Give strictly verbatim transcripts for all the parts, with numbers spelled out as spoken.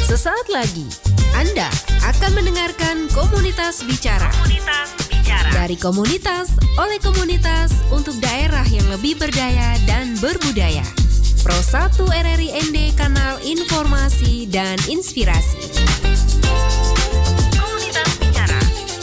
Sesaat lagi, Anda akan mendengarkan Komunitas Bicara. Komunitas Bicara. Dari komunitas, oleh komunitas, untuk daerah yang lebih berdaya dan berbudaya. Pro satu R R I N D, kanal informasi dan inspirasi. Komunitas Bicara.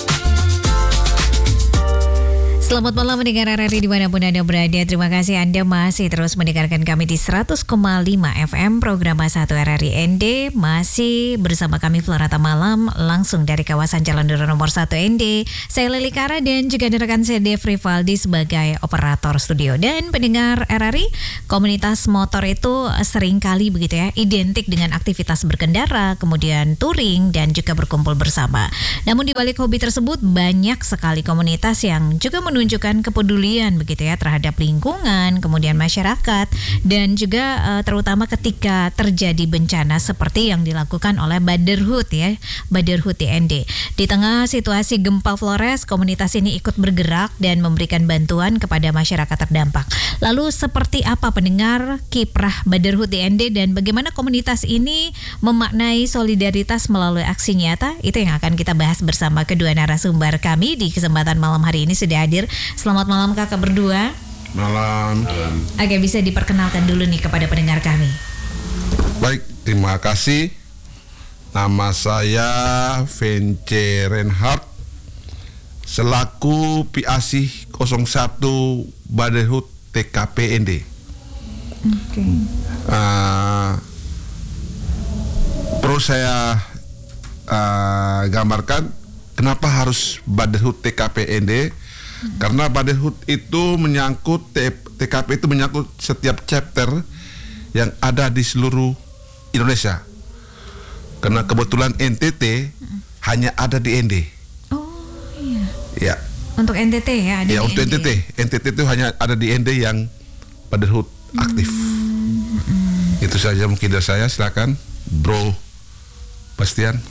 Selamat malam mendengar R R I dimanapun Anda berada. Terima kasih Anda masih terus mendengarkan kami di seratus koma lima F M program satu R R I N D. Masih bersama kami Florata Malam langsung dari kawasan Jalan Duro nomor satu N D. Saya Leli Kara dan juga rekan saya Dev Rivaldi sebagai operator studio. Dan pendengar R R I, komunitas motor itu seringkali begitu ya, identik dengan aktivitas berkendara, kemudian touring dan juga berkumpul bersama. Namun di balik hobi tersebut banyak sekali komunitas yang juga menunjukkan menunjukkan kepedulian begitu ya terhadap lingkungan, kemudian masyarakat, dan juga uh, terutama ketika terjadi bencana seperti yang dilakukan oleh Brotherhood ya, Brotherhood I N D. Di tengah situasi gempa Flores, komunitas ini ikut bergerak dan memberikan bantuan kepada masyarakat terdampak. Lalu seperti apa pendengar kiprah Brotherhood I N D dan bagaimana komunitas ini memaknai solidaritas melalui aksi nyata? Itu yang akan kita bahas bersama kedua narasumber kami di kesempatan malam hari ini. Sudah hadir. Selamat malam kakak berdua. Malam. Oke, bisa diperkenalkan dulu nih kepada pendengar kami. Baik, terima kasih. Nama saya Vence Reinhardt, selaku P A S I nol satu Brotherhood T K P N D. Oke. Okay. Uh, perlu saya uh, gambarkan kenapa harus Brotherhood T K P N D? Hmm. Karena Brotherhood itu menyangkut T K P itu menyangkut setiap chapter yang ada di seluruh Indonesia. Karena kebetulan N T T hmm. hanya ada di N D. Oh iya. Ya. Untuk N T T ya ada ya, di untuk N D. N T T. N T T itu hanya ada di N D yang Brotherhood aktif. Hmm. Hmm. Itu saja mungkin dari saya. Silakan Bro Bastian.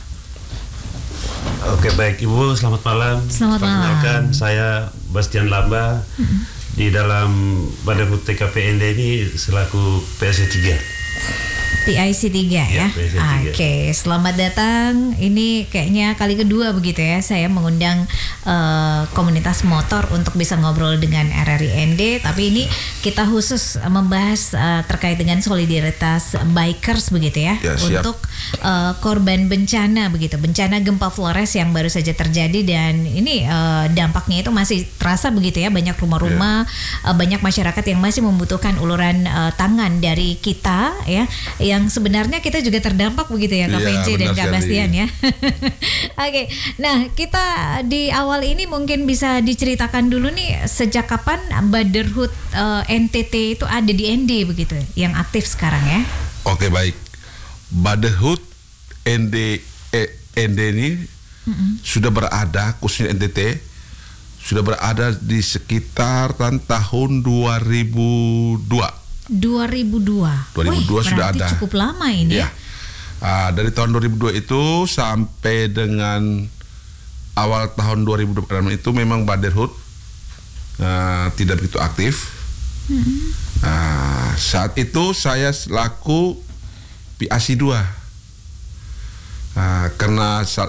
Oke, baik Ibu, selamat malam. Selamat malam. Perkenalkan, saya Bastian Lamba. Mm-hmm. Di dalam Brotherhood T K P N D ini selaku P S I tiga. P I C tiga ya. ya? Oke, okay. Selamat datang. Ini kayaknya kali kedua begitu ya saya mengundang uh, komunitas motor untuk bisa ngobrol dengan R R I N D. Tapi ini kita khusus membahas uh, terkait dengan solidaritas bikers begitu ya, ya untuk uh, korban bencana begitu, bencana gempa Flores yang baru saja terjadi dan ini uh, dampaknya itu masih terasa begitu ya, banyak rumah-rumah, ya. uh, banyak masyarakat yang masih membutuhkan uluran uh, tangan dari kita ya. Yang sebenarnya kita juga terdampak begitu ya Kak Vence dan Kak Bastian ya. Oke, nah kita di awal ini mungkin bisa diceritakan dulu nih sejak kapan Brotherhood uh, N T T itu ada di N D begitu, yang aktif sekarang ya. Oke, baik. Brotherhood N D eh, N D ini mm-hmm. sudah berada, khususnya N T T sudah berada di sekitar tahun dua ribu dua. dua ribu dua. dua ribu dua Wih, sudah ada. Cukup lama ini ya. Uh, dari tahun dua ribu dua itu sampai dengan awal tahun dua ribu dua puluh enam itu memang Brotherhood uh, tidak begitu aktif. Mm-hmm. Uh, saat itu saya selaku P A S I dua. Uh, karena sa-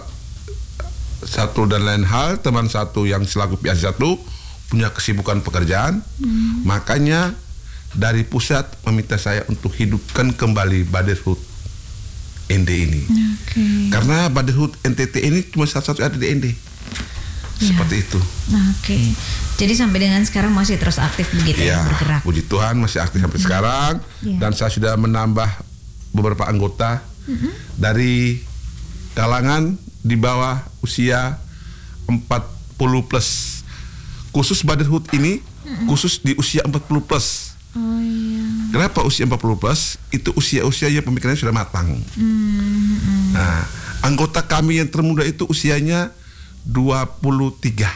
satu dan lain hal, teman satu yang selaku P A S I satu punya kesibukan pekerjaan, mm-hmm. makanya dari pusat meminta saya untuk hidupkan kembali Brotherhood N D ini. Okay. Karena Brotherhood N T T ini cuma satu-satu ada di N D. Ya. Seperti itu. Oke. Okay. Jadi sampai dengan sekarang masih terus aktif begitu ya, ya bergerak. Puji Tuhan masih aktif sampai hmm. sekarang. Ya. Dan saya sudah menambah beberapa anggota hmm. dari kalangan di bawah usia empat puluh plus. Khusus Brotherhood ini hmm. khusus di usia empat puluh plus. Oh iya. Kenapa usia empat puluh plus? Itu usia-usia yang pemikirannya sudah matang. Mm-hmm. Nah, anggota kami yang termuda itu usianya dua puluh tiga.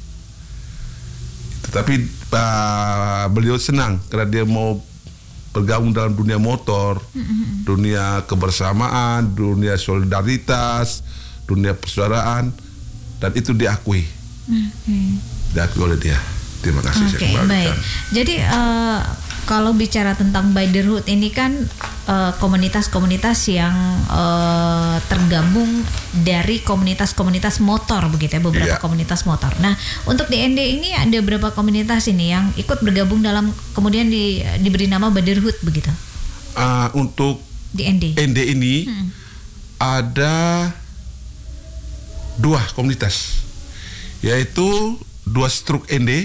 Tetapi uh, beliau senang karena dia mau bergabung dalam dunia motor, mm-hmm. dunia kebersamaan, dunia solidaritas, dunia persaudaraan, dan itu diakui. Okay. Diakui oleh dia. Terima kasih. Oke, okay, baik. Jadi uh, kalau bicara tentang Brotherhood ini kan uh, komunitas-komunitas yang uh, tergabung dari komunitas-komunitas motor begitu ya, beberapa Iya. komunitas motor. Nah, untuk di N D ini ada berapa komunitas ini yang ikut bergabung dalam kemudian di, diberi nama Brotherhood begitu? Uh, untuk Di N D. N D ini Hmm. ada dua komunitas, yaitu dua struk N D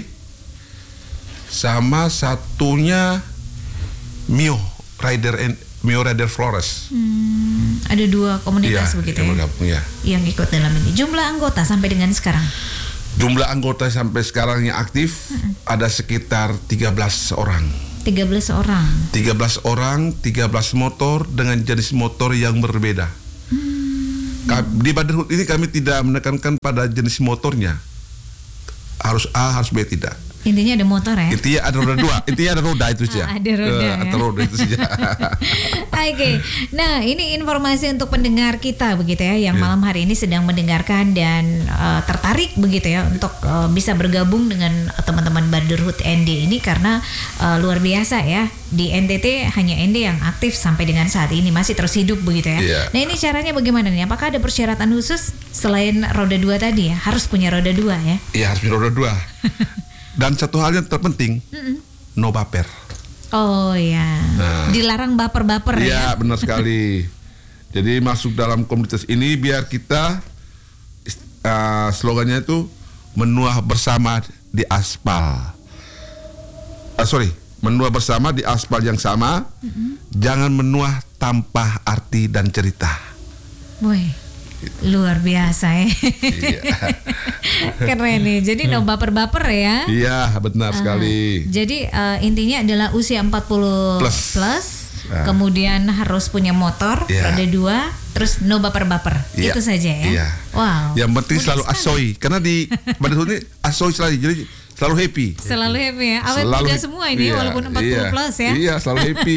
sama satunya Mio Rider and Mio Rider Flores. Hmm, ada dua komunitas Iya, begitu yang ya, bergabung, ya. yang ikut dalam ini. Jumlah anggota sampai dengan sekarang? Jumlah anggota sampai sekarang yang aktif ada sekitar tiga belas orang. tiga belas orang. tiga belas orang, tiga belas motor dengan jenis motor yang berbeda. Ka- Di Brotherhood ini kami tidak menekankan pada jenis motornya. Harus A, harus B, tidak. Intinya ada motor ya? Intinya ada roda dua, intinya ada roda itu saja. Ah, ada roda, Eh, ya. Ada roda itu saja. Oke, nah ini informasi untuk pendengar kita begitu ya, yang Iya. malam hari ini sedang mendengarkan dan uh, tertarik begitu ya untuk uh, bisa bergabung dengan uh, teman-teman Brotherhood N D ini karena uh, luar biasa ya, di N T T hanya N D yang aktif sampai dengan saat ini, masih terus hidup begitu ya. Iya. Nah ini caranya bagaimana nih? Apakah ada persyaratan khusus selain roda dua tadi ya? Harus punya roda dua ya? Iya, harus punya roda dua. Dan satu hal yang terpenting, no baper. Oh ya, Nah. dilarang baper-baper ya? Iya, benar sekali. Jadi masuk dalam komunitas ini biar kita uh, slogannya itu menua bersama di aspal. Uh, sorry, menua bersama di aspal yang sama. Jangan menua tanpa arti dan cerita. Woi, luar biasa ya. Iya. Keren nih. Jadi no baper-baper ya. Iya, benar sekali. Jadi eh, intinya adalah usia empat puluh plus, Plus. Ah. kemudian harus punya motor, Iya. roda dua, terus no baper-baper. Iya. Itu saja ya. Iya. Wow. Yang penting Mudah selalu sekali. asoy, karena di Brotherhood ini asoy selalu, jadi selalu happy. Selalu happy ya. Awet Selalu muda happy. semua ini Iya, walaupun empat puluh iya. plus ya. Iya, selalu happy.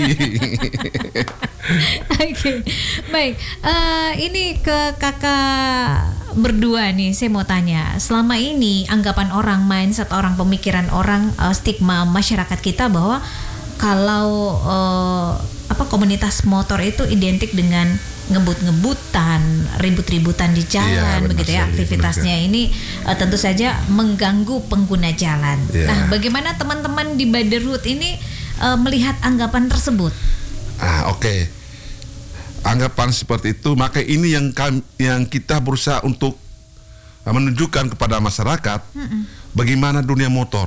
Oke, baik. Eh, ini ke kakak berdua nih, saya mau tanya. Selama ini anggapan orang, mindset orang, pemikiran orang, eh, stigma masyarakat kita bahwa kalau eh, apa komunitas motor itu identik dengan ngebut-ngebutan, ribut-ributan di jalan, Iya, benar begitu ya. sekali, Aktivitasnya ini eh, tentu saja mengganggu pengguna jalan. Iya. Nah, bagaimana teman-teman di Brotherhood ini eh, melihat anggapan tersebut? Ah, oke. Anggapan seperti itu, maka ini yang kami, yang kita berusaha untuk uh, menunjukkan kepada masyarakat bagaimana dunia motor.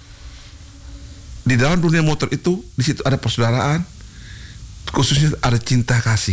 Di dalam dunia motor itu, di situ ada persaudaraan, khususnya ada cinta kasih.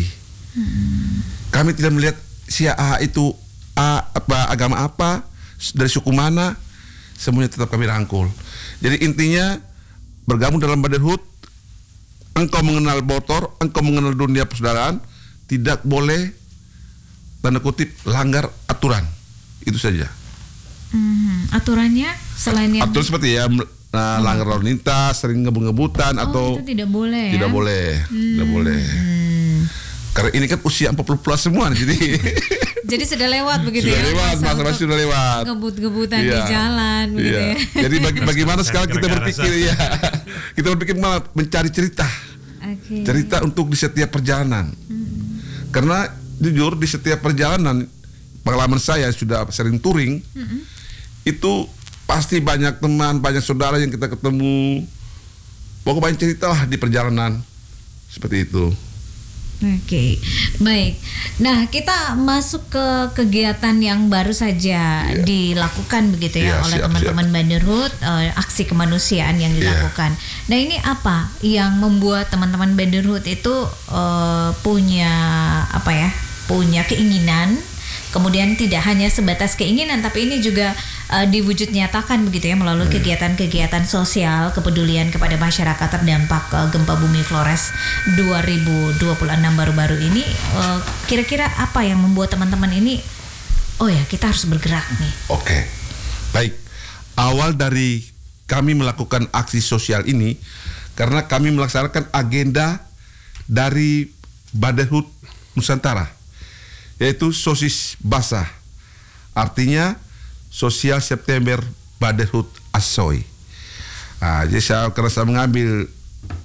Kami tidak melihat si A itu A, apa agama apa, dari suku mana, semuanya tetap kami rangkul. Jadi intinya bergabung dalam Brotherhood, engkau mengenal motor, engkau mengenal dunia persaudaraan, tidak boleh tanda kutip langgar aturan. Itu saja. Hmm, aturannya selain yang Aturan seperti ya nah, langgar lalu lintas, sering ngebut-ngebutan oh, atau itu tidak boleh tidak ya? boleh, tidak boleh. Hmm. Karena ini kan usia empat puluh plus semua, jadi Jadi sudah lewat begitu sudah ya? lewat, masa masa-masa untuk sudah lewat. ngebut-ngebutan di Iya. jalan begitu Iya. ya? Jadi bagi, bagaimana sekarang kita Gara-gara berpikir rasa. ya, kita berpikir malah mencari cerita, Oke. cerita untuk di setiap perjalanan. Karena jujur di setiap perjalanan, pengalaman saya sudah sering touring, itu pasti banyak teman, banyak saudara yang kita ketemu. Pokoknya banyak cerita lah di perjalanan seperti itu. Oke, baik. Nah, kita masuk ke kegiatan yang baru saja Iya. dilakukan begitu ya Iya, oleh siap, teman-teman Brotherhood, eh, aksi kemanusiaan yang Iya. dilakukan. Nah, ini apa yang membuat teman-teman Brotherhood itu eh, punya apa ya? Punya keinginan, kemudian tidak hanya sebatas keinginan, tapi ini juga eh, diwujud nyatakan begitu ya melalui kegiatan-kegiatan sosial, kepedulian kepada masyarakat terdampak eh, gempa bumi Flores dua ribu dua puluh enam baru-baru ini. Eh, kira-kira apa yang membuat teman-teman ini, oh ya kita harus bergerak nih? Oke, baik. Awal dari kami melakukan aksi sosial ini karena kami melaksanakan agenda dari Brotherhood Nusantara, yaitu sosis basah. Artinya Sosial September Brotherhood Asoy. Nah, jadi saya karena saya mengambil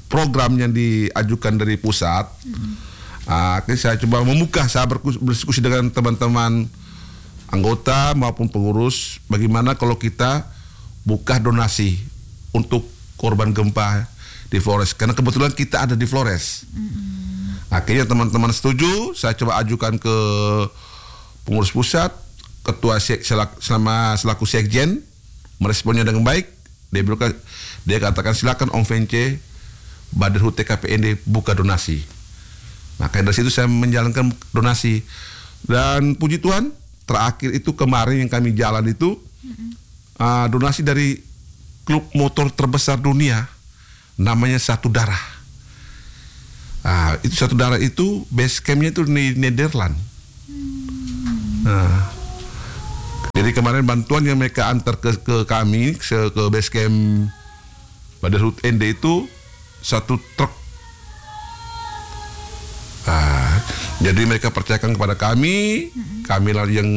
program yang diajukan dari pusat, hmm. uh, saya coba membuka, saya berdiskusi dengan teman-teman anggota maupun pengurus, bagaimana kalau kita buka donasi untuk korban gempa di Flores, karena kebetulan kita ada di Flores. Hmm. Akhirnya teman-teman setuju, saya coba ajukan ke pengurus pusat, ketua sek, selama selaku sekjen, meresponnya dengan baik. Dia berkata, dia katakan silakan Om Vence Baderhut T K P N D buka donasi. Maka dari situ saya menjalankan donasi. Dan puji Tuhan, terakhir itu kemarin yang kami jalan itu mm-hmm. uh, donasi dari klub motor terbesar dunia, namanya Satu Darah. Uh, itu Satu Darah itu base campnya itu di Nederland. Mm-hmm. Nah, jadi kemarin bantuan yang mereka antar ke, ke kami ke, ke base camp Baderhut N D itu satu truk. Nah, jadi mereka percayakan kepada kami, mm-hmm. kami lah yang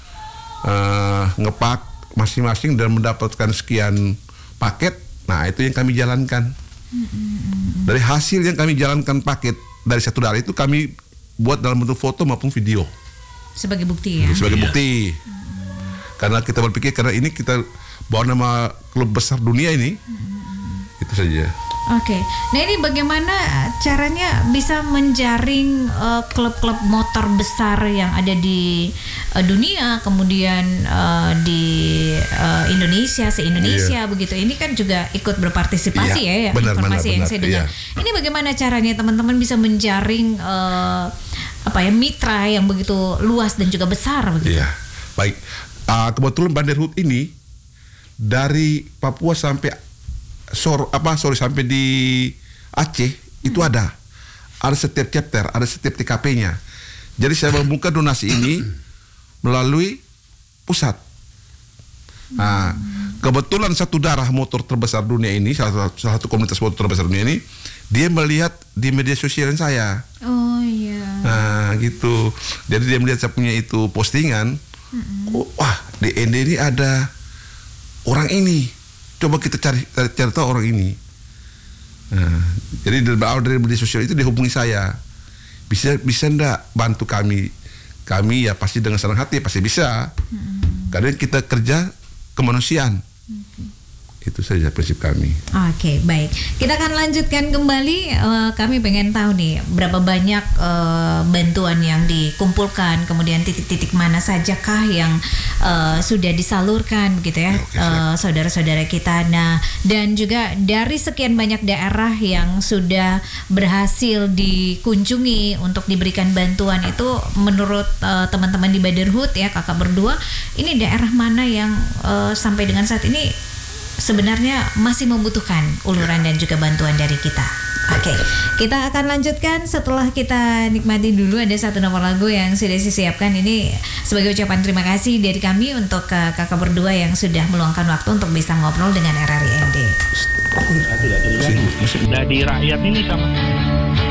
uh, ngepak masing-masing dan mendapatkan sekian paket. Nah, itu yang kami jalankan. Mm-hmm. Dari hasil yang kami jalankan paket dari Satu Darah itu kami buat dalam bentuk foto maupun video. Sebagai bukti ya. Sebagai bukti. Mm-hmm. Karena kita berpikir karena ini kita bawa nama klub besar dunia ini. Mm-hmm. Itu saja. Oke, okay. Nah ini bagaimana caranya bisa menjaring uh, klub-klub motor besar yang ada di uh, dunia, kemudian uh, di uh, Indonesia, se-Indonesia yeah. begitu. Ini kan juga ikut berpartisipasi yeah. ya, ya benar, informasi benar, yang benar, saya dengar. Yeah. Ini bagaimana caranya teman-teman bisa menjaring uh, apa ya mitra yang begitu luas dan juga besar begitu? Iya, yeah. Baik. Uh, kebetulan Baderhut ini dari Papua sampai Sor apa sorry sampai di Aceh itu hmm. ada ada setiap chapter, ada setiap T K P-nya. Jadi saya membuka donasi ini melalui pusat. Nah, kebetulan Satu Darah motor terbesar dunia ini, salah, salah satu komunitas motor terbesar dunia ini, dia melihat di media sosial saya. Oh iya. Nah gitu. Jadi dia melihat saya punya itu postingan. Hmm. Oh, wah di N D ini ada orang ini. Coba kita cari cari, cari tahu orang ini. Nah, jadi dari dari media sosial itu dihubungi saya. Bisa bisa ndak bantu kami? Kami ya pasti dengan senang hati pasti bisa. Hmm. Karena kita kerja kemanusiaan. Hmm. Itu saja prinsip kami. Oke, okay, baik. Kita akan lanjutkan kembali. Uh, kami pengen tahu nih berapa banyak uh, bantuan yang dikumpulkan, kemudian titik-titik mana sajakah yang uh, sudah disalurkan, begitu ya, okay, uh, saudara-saudara kita. Nah, dan juga dari sekian banyak daerah yang sudah berhasil dikunjungi untuk diberikan bantuan itu, menurut uh, teman-teman di Baderhut ya, kakak berdua, ini daerah mana yang uh, sampai dengan saat ini sebenarnya masih membutuhkan uluran dan juga bantuan dari kita. Oke, okay. Kita akan lanjutkan setelah kita nikmati dulu ada satu nomor lagu yang sudah disiapkan. Ini sebagai ucapan terima kasih dari kami untuk uh, kakak berdua yang sudah meluangkan waktu untuk bisa ngobrol dengan R R I N D. Dari rakyat ini sama